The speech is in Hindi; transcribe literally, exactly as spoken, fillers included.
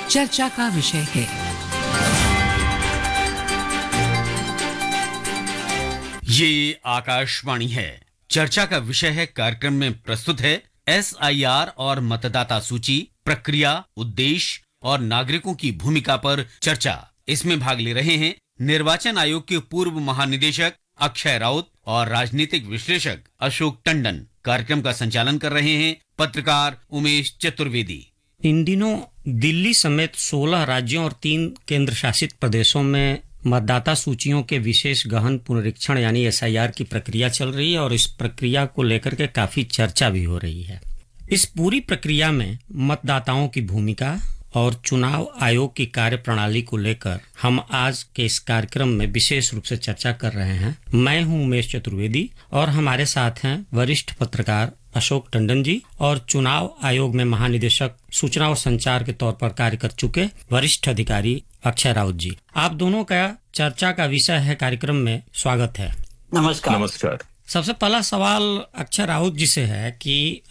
चर्चा का विषय है। ये आकाशवाणी है। चर्चा का विषय है कार्यक्रम में प्रस्तुत है एस आई आर और मतदाता सूची, प्रक्रिया, उद्देश्य और नागरिकों की भूमिका पर चर्चा। इसमें भाग ले रहे हैं निर्वाचन आयोग के पूर्व महानिदेशक अक्षय राउत और राजनीतिक विश्लेषक अशोक टंडन। कार्यक्रम का संचालन कर रहे हैं पत्रकार उमेश चतुर्वेदी। इन दिनों दिल्ली समेत सोलह राज्यों और तीन केंद्र शासित प्रदेशों में मतदाता सूचियों के विशेष गहन पुनरीक्षण यानी एस आई आर की प्रक्रिया चल रही है और इस प्रक्रिया को लेकर के काफी चर्चा भी हो रही है। इस पूरी प्रक्रिया में मतदाताओं की भूमिका और चुनाव आयोग की कार्यप्रणाली को लेकर हम आज के इस कार्यक्रम में विशेष रूप से चर्चा कर रहे हैं। मैं हूं उमेश चतुर्वेदी और हमारे साथ हैं वरिष्ठ पत्रकार अशोक टंडन जी और चुनाव आयोग में महानिदेशक सूचना और संचार के तौर पर कार्य कर चुके वरिष्ठ अधिकारी अक्षय राउत जी। आप दोनों का चर्चा का विषय है कार्यक्रम में स्वागत है। नमस्कार। नमस्कार। सबसे पहला सवाल अक्षय राउत जी से है कि